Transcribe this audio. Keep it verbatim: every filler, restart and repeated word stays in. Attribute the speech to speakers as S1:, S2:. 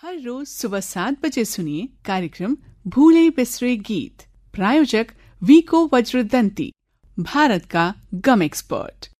S1: हर रोज सुबह सात बजे सुनिए कार्यक्रम भूले बिसरे गीत। प्रायोजक वीको वज्रदंती, भारत का गम एक्सपर्ट।